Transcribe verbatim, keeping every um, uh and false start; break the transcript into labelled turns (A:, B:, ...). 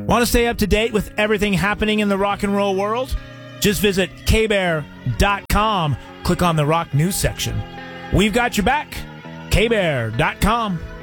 A: Want to stay up to date with everything happening in the rock and roll world? Just visit k bear dot com. Click on the rock news section. We've got your back. k bear dot com.